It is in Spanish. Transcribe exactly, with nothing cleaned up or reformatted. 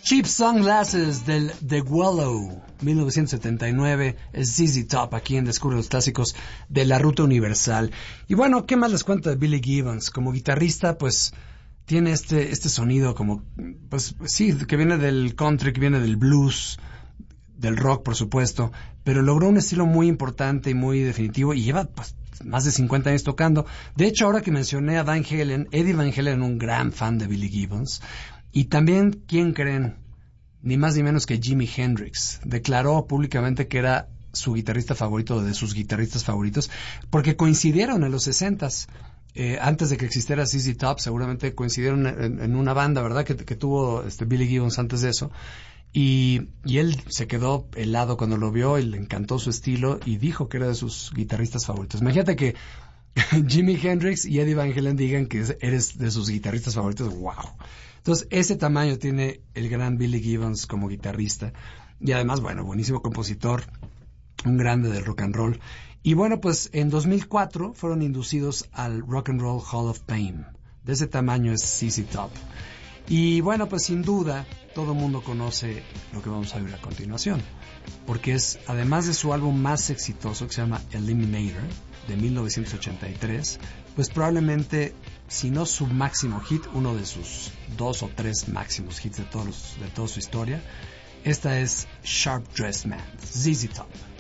Cheap Sunglasses del The Wallow, mil novecientos setenta y nueve, es Z Z Top aquí en Descubre los Clásicos de la Ruta Universal. Y bueno, ¿qué más les cuento de Billy Gibbons? Como guitarrista, pues tiene este este sonido como, pues sí, que viene del country, que viene del blues, del rock, por supuesto, pero logró un estilo muy importante y muy definitivo y lleva pues más de cincuenta años tocando. De hecho, ahora que mencioné a Van Halen, Eddie Van Halen, un gran fan de Billy Gibbons. Y también, ¿quién creen? Ni más ni menos que Jimi Hendrix. Declaró públicamente que era su guitarrista favorito, de sus guitarristas favoritos, porque coincidieron en los sesentas. Eh, antes de que existiera Z Z Top, seguramente coincidieron en, en una banda, ¿verdad? Que, que tuvo este Billy Gibbons antes de eso. Y, y él se quedó helado cuando lo vio y le encantó su estilo y dijo que era de sus guitarristas favoritos. Imagínate que Jimi Hendrix y Eddie Van Halen digan que eres de sus guitarristas favoritos. ¡Wow! Entonces, ese tamaño tiene el gran Billy Gibbons como guitarrista. Y además, bueno, buenísimo compositor, un grande del rock and roll. Y bueno, pues en dos mil cuatro fueron inducidos al Rock and Roll Hall of Fame. De ese tamaño es Z Z Top. Y bueno, pues sin duda, todo el mundo conoce lo que vamos a ver a continuación. Porque es, además de su álbum más exitoso, que se llama Eliminator, de mil novecientos ochenta y tres, pues probablemente, si no su máximo hit, uno de sus dos o tres máximos hits de, todos los, de toda su historia. Esta es Sharp Dressed Man, Z Z Top.